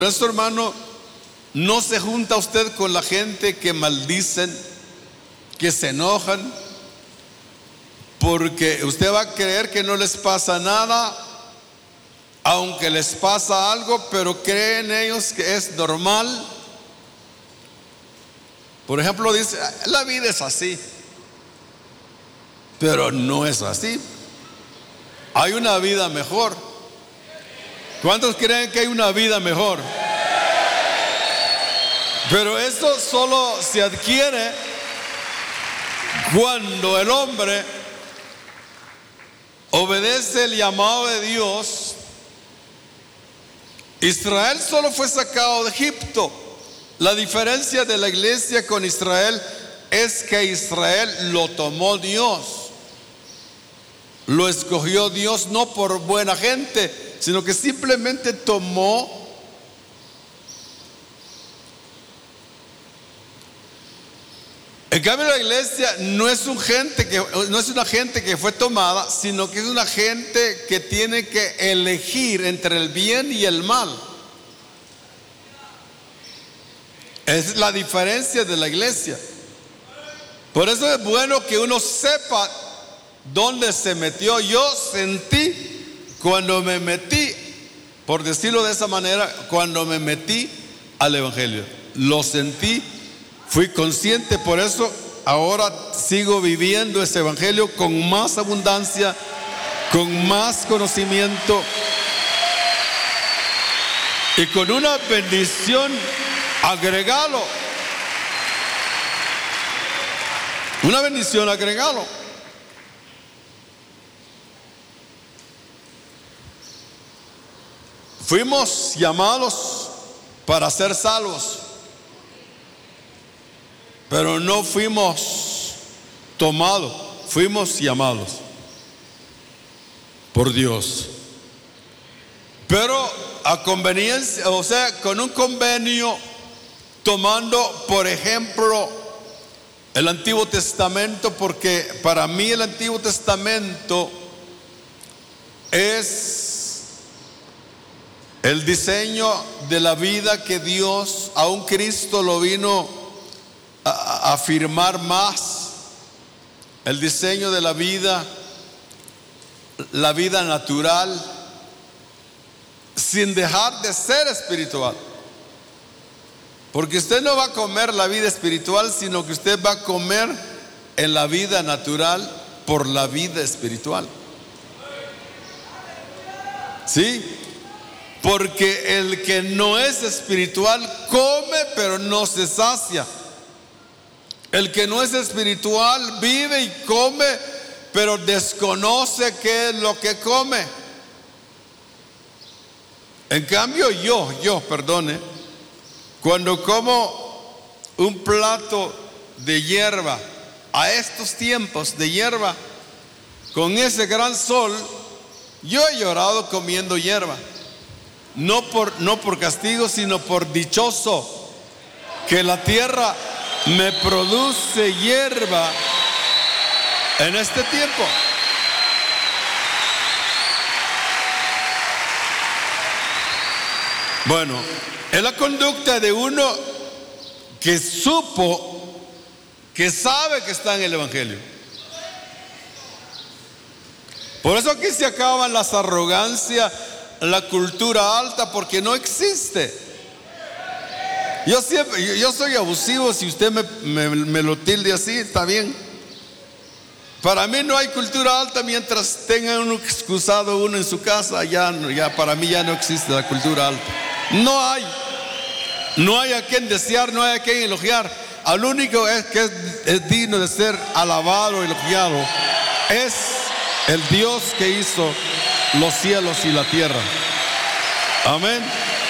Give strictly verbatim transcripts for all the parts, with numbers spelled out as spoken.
Por eso, hermano, no se junta usted con la gente que maldicen, que se enojan, porque usted va a creer que no les pasa nada, aunque les pasa algo, pero creen ellos que es normal. Por ejemplo, dice, la vida es así, pero no es así. Hay una vida mejor. ¿Cuántos creen que hay una vida mejor? Pero eso solo se adquiere cuando el hombre obedece el llamado de Dios. Israel solo fue sacado de Egipto. La diferencia de la iglesia con Israel es que Israel lo tomó Dios. Lo escogió Dios no por buena gente, sino que simplemente tomó. En cambio, la iglesia no es un gente que no es una gente que fue tomada, sino que es una gente que tiene que elegir entre el bien y el mal. Es la diferencia de la iglesia. Por eso es bueno que uno sepa dónde se metió. Yo sentí cuando me metí, por decirlo de esa manera, cuando me metí al evangelio, lo sentí. Fui consciente, por eso ahora sigo viviendo ese evangelio con más abundancia, con más conocimiento y con una bendición agregado. Una bendición agregado. Fuimos llamados para ser salvos, pero no fuimos tomados, fuimos llamados por Dios. Pero a conveniencia, o sea, con un convenio, tomando, por ejemplo, el Antiguo Testamento, porque para mí el Antiguo Testamento es el diseño de la vida que Dios a un Cristo lo vino a afirmar más. El diseño de la vida, la vida natural, sin dejar de ser espiritual. Porque usted no va a comer la vida espiritual, sino que usted va a comer en la vida natural por la vida espiritual. ¿Sí? Porque el que no es espiritual come, pero no se sacia. El que no es espiritual vive y come, pero desconoce qué es lo que come. En cambio yo, yo, perdone, cuando como un plato de hierba, a estos tiempos de hierba, con ese gran sol, yo he llorado comiendo hierba. No por, no por castigo, sino por dichoso, que la tierra me produce hierba en este tiempo. Bueno, es la conducta de uno que supo, que sabe que está en el evangelio. Por eso aquí se acaban las arrogancias, la cultura alta, porque no existe. Yo siempre, yo, yo soy abusivo. Si usted me, me, me lo tilde así, está bien. Para mí no hay cultura alta mientras tenga un excusado uno en su casa. Ya, ya para mí ya no existe la cultura alta. No hay. No hay a quien desear, no hay a quien elogiar. Al único es que es, es digno de ser alabado, elogiado, es el Dios que hizo los cielos y la tierra. Amén.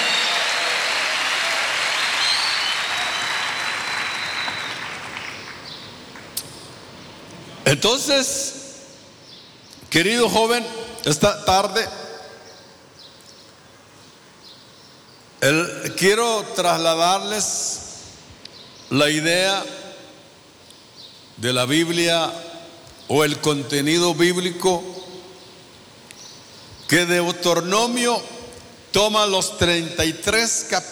Entonces, querido joven, esta tarde el, quiero trasladarles la idea de la Biblia o el contenido bíblico que Deuteronomio toma los treinta y tres